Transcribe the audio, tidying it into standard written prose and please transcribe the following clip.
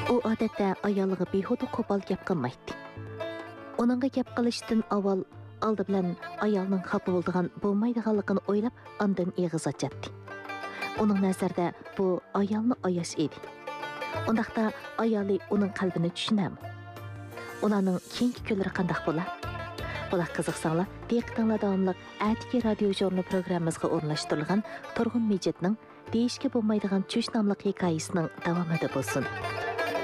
u odatda ayoliga behuda qo'pol gap qilmaydi. Uningga gap qilishdan avval oldi bilan ayolning xafa bo'ladigan bo'lmaydiganligini o'ylab, ondan eg'iz ochadi. Uning nazarida bu ayolni ayash edi. Undaqda ayoli uning qalbini tushunam. Ularning keyingi kunlari qanday bo'ladi? Bular qiziqsanglar, diqqatinglar davomli Atiki radio jurnal programmamizga o'rnashtirilgan Turg'un Mejitning Deyishga bo'lmaydigan tush nomli hikoyasining davomida bo'lsin.